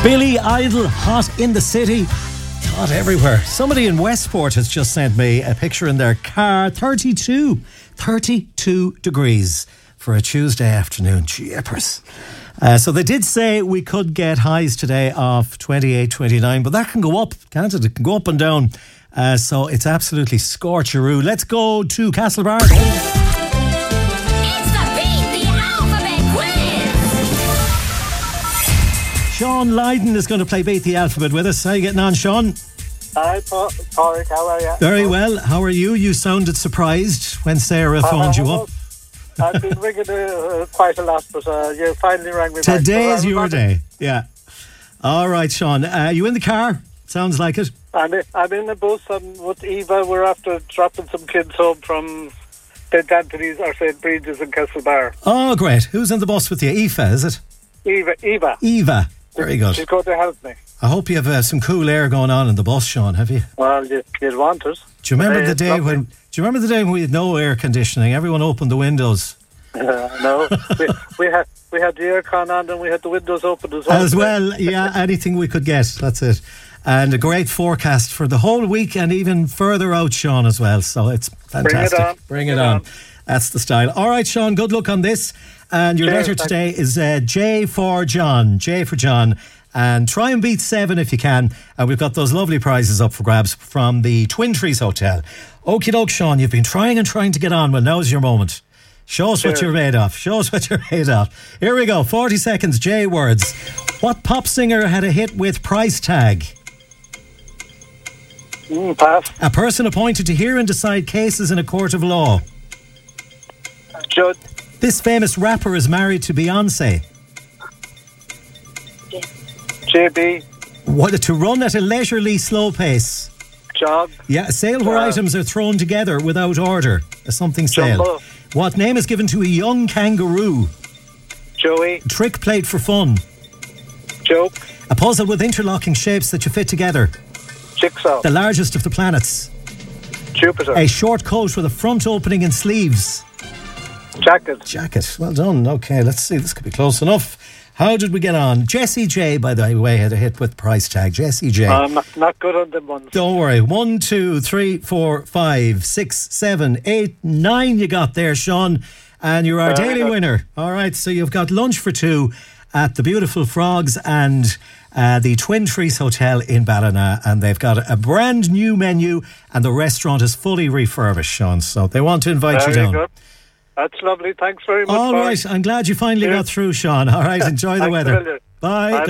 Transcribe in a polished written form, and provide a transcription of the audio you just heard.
Billy Idol, hot in the city, hot everywhere. Somebody in Westport has just sent me a picture in their car. 32 degrees for a Tuesday afternoon. Jeepers. So they did say we could get highs today of 28, 29, but that can go up, can't it? It can go up and down. So it's absolutely scorcheroo. Let's go to Castlebar. Sean Lydon is going to play Beat the Alphabet with us. How are you getting on, Sean? Hi, Pádraig. How are you? Very well. How are you? You sounded surprised when Sarah phoned you up. I've been ringing quite a lot, but you finally rang me back. Today's your day. Yeah. All right, Sean. Are you in the car? Sounds like it. I'm in the bus. I'm with Eva. We're after dropping some kids home from St. Anthony's or St. Bridges in Castlebar. Oh, great. Who's in the bus with you? Aoife, is it? Eva. Very good. She's going to help me. I hope you have some cool air going on in the bus, Sean, have you? Well, you'd want it. Do you remember the day when we had no air conditioning? Everyone opened the windows. No. we had the aircon on and we had the windows open as well. Yeah, anything we could get, that's it. And a great forecast for the whole week and even further out, Sean, as well. So it's fantastic. Bring it on. That's the style. All right, Sean, good luck on this. And your letter today is J for John. And try and beat 7 if you can. And we've got those lovely prizes up for grabs from the Twin Trees Hotel. Okie doke, Sean, you've been trying to get on. Well, now's your moment. Show us what you're made of. Here we go. 40 seconds, J words. What pop singer had a hit with Price Tag? Pass. A person appointed to hear and decide cases in a court of law. Judge. This famous rapper is married to Beyonce. JB. What, to run at a leisurely slow pace. Jog. Yeah, a sale where items are thrown together without order. A something sale. Jumbo. What name is given to a young kangaroo? Joey. Trick played for fun. Joke. A puzzle with interlocking shapes that you fit together. Jigsaw. The largest of the planets. Jupiter. A short coat with a front opening and sleeves. Jacket. Well done. Okay, let's see. This could be close enough. How did we get on? Jessie J, by the way, had a hit with Price Tag. Jessie J. I'm not good on them ones. Don't worry. 1, 2, 3, 4, 5, 6, 7, 8, 9 you got there, Sean. And you're our daily winner. All right, so you've got lunch for 2 at the Beautiful Frogs and the Twin Trees Hotel in Ballina. And they've got a brand new menu and the restaurant is fully refurbished, Sean. So they want to invite you down. Good. That's lovely. Thanks very much. All right. I'm glad you finally got through, Sean. All right. Enjoy the weather. Bye.